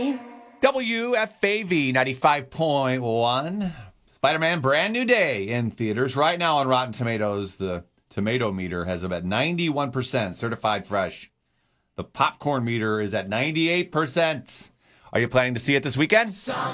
WFAV 95.1. Spider-Man Brand New Day in theaters right now on Rotten Tomatoes. The tomato meter has about 91% certified fresh. The popcorn meter is at 98%. Are you planning to see it this weekend?